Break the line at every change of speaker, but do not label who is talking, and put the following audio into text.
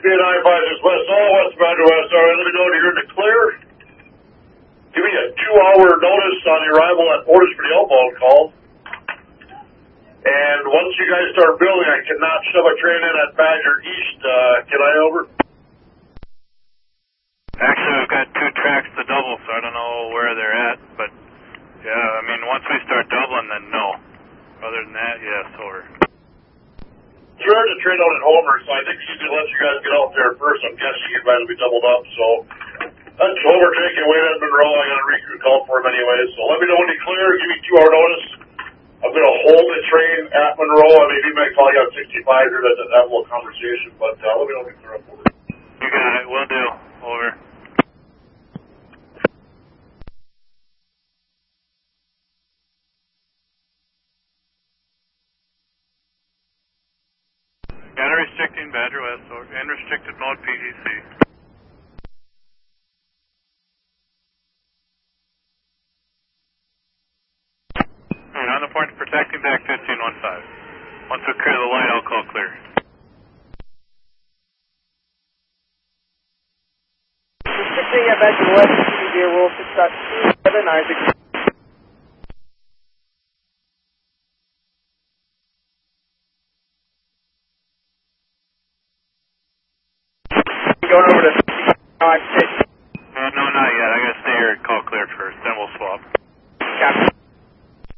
BNI 56 West, all West Badger West. All right, let me know when you're in the clear. Give me a 2-hour notice on the arrival at orders for the outbound call. And once you guys start building, I cannot shove a train in at Badger East. Can I over?
Actually, we've got 2 tracks to double, so I don't know where they're at. But, yeah, I mean, once we start doubling, then no. Other than that, yes, over.
You heard the train out at Homer, so I think he's going to let you guys get out there first. I'm guessing you guys will be doubled up, so that's Homer taking away at Monroe. I got a recruit call for him anyway, so let me know when you clear. Give me 2-hour notice. I'm going to hold the train at Monroe. I mean, he might call you out 65 here to have a little conversation, but let me know when you clear up. Over.
You got it. Will do. Over. Got a restricting Badger West, over. And restricted mode PGC. And on the point of protecting back 1515. Once we clear the light, I'll call clear.
Restricting at Badger West, CDD Roll 6.27, Isaac. Going over to